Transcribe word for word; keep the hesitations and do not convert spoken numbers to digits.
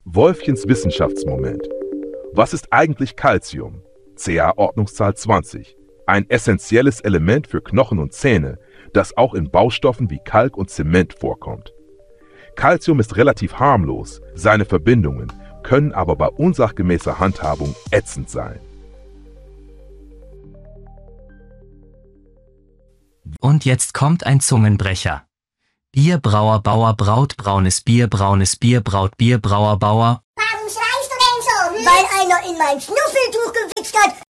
Wolfchens Wissenschaftsmoment. Was ist eigentlich Calcium? C A-Ordnungszahl zwanzig. Ein essentielles Element für Knochen und Zähne, das auch in Baustoffen wie Kalk und Zement vorkommt. Calcium ist relativ harmlos, seine Verbindungen können aber bei unsachgemäßer Handhabung ätzend sein. Und jetzt kommt ein Zungenbrecher. Bier, Brauer, Bauer, Braut, braunes Bier, braunes Bier, Braut, Bier, Brauer, Bauer. Warum schreist du denn so? Hm? Weil einer in mein Schnuffeltuch gewichst hat